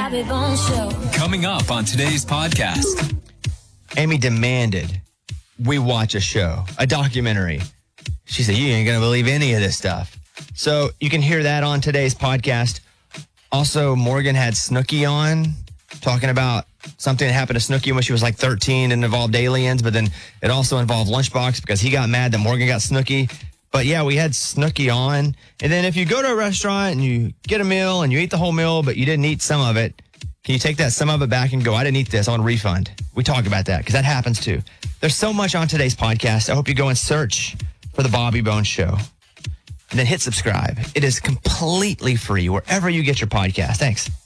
Bobby Bones Show. Coming up on today's podcast. Amy demanded we watch a show, a documentary. She said, you ain't going to believe any of this stuff. So you can hear that on today's podcast. Also, Morgan had Snooki on talking about something that happened to Snooki when she was like 13 and involved aliens, but then it also involved Lunchbox because he got mad that Morgan got Snooki. But yeah, we had Snooki on. And then if you go to a restaurant and you get a meal and you eat the whole meal, but you didn't eat some of it, can you take that some of it back and go, I didn't eat this, I want a refund? We talk about that because that happens too. There's so much on today's podcast. I hope you go and search for The Bobby Bones Show. And then hit subscribe. It is completely free wherever you get your podcast. Thanks.